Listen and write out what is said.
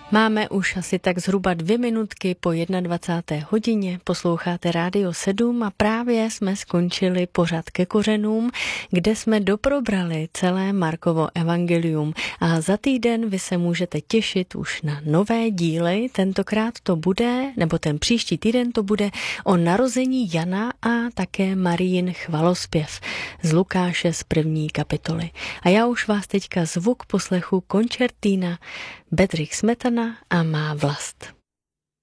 Máme už asi tak zhruba 2 minutky po 21. hodině, posloucháte Rádio 7 a právě jsme skončili pořad Ke kořenům, kde jsme doprobrali celé Markovo evangelium a za týden vy se můžete těšit už na nové díly, tentokrát to bude, nebo ten příští týden to bude o narození Jana a také Marijin chvalospěv z Lukáše z 1. kapitoly. A já už vás teďka zvu k poslechu koncertína Bedřich Smetana a Má vlast.